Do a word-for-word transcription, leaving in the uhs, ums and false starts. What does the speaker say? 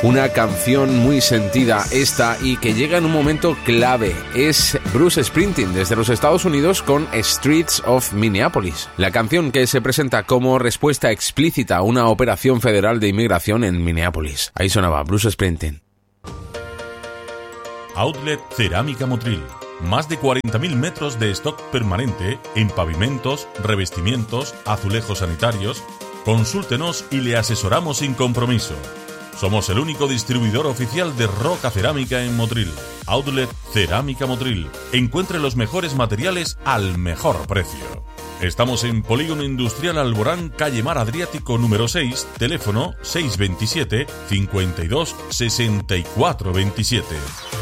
Una canción muy sentida esta y que llega en un momento clave. Es Bruce Springsteen desde los Estados Unidos con Streets of Minneapolis. La canción que se presenta como respuesta explícita a una operación federal de inmigración en Minneapolis. Ahí sonaba Bruce Springsteen. Outlet Cerámica Motril. Más de cuarenta mil metros de stock permanente en pavimentos, revestimientos, azulejos sanitarios. Consúltenos y le asesoramos sin compromiso. Somos el único distribuidor oficial de roca cerámica en Motril. Outlet Cerámica Motril. Encuentre los mejores materiales al mejor precio. Estamos en Polígono Industrial Alborán, calle Mar Adriático número seis, teléfono seiscientos veintisiete, cincuenta y dos, sesenta y cuatro veintisiete.